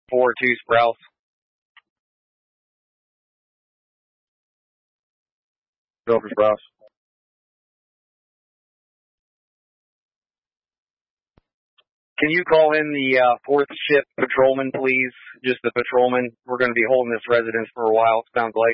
4-2 Sprouse. Go for Sprouse. Can you call in the 4th shift patrolman, please? Just the patrolman. We're going to be holding this residence for a while, sounds like.